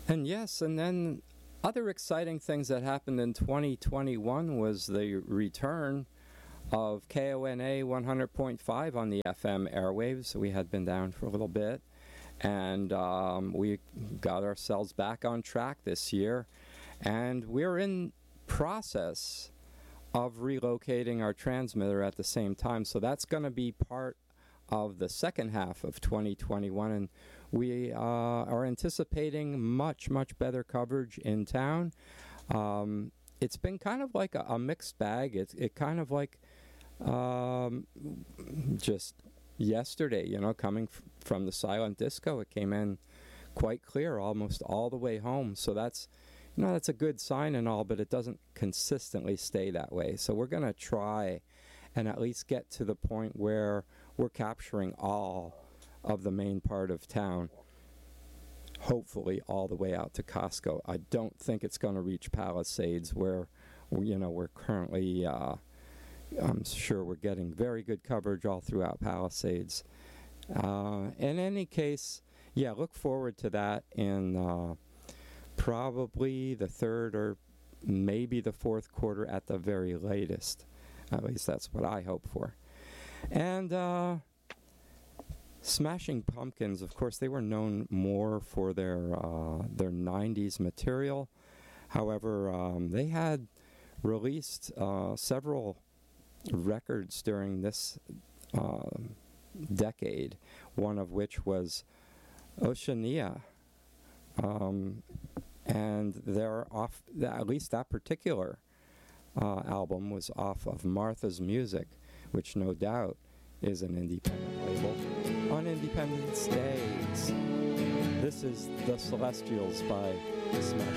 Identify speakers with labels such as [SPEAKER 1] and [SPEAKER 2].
[SPEAKER 1] And yes, and then other exciting things that happened in 2021 was the return of KONA 100.5 on the FM airwaves. We had been down for a little bit, and we got ourselves back on track this year, and we're in process of relocating our transmitter at the same time, so that's going to be part of the second half of 2021, and we are anticipating much better coverage in town. It's been kind of like a mixed bag. It kind of like just yesterday, coming from the silent disco, it came in quite clear almost all the way home. So that's a good sign and all, but it doesn't consistently stay that way. So we're going to try and at least get to the point where we're capturing all of the main part of town, hopefully all the way out to Costco. I don't think it's going to reach Palisades, where we're currently I'm sure we're getting very good coverage all throughout Palisades. In any case, look forward to that in probably the third or maybe the fourth quarter at the very latest. At least that's what I hope for. And Smashing Pumpkins, of course, they were known more for their 90s material. However, they had released several records during this decade, one of which was Oceania. And they're off, at least that particular album was off of Martha's Music, which no doubt is an independent label. On Independence Days, this is The Celestials by Smash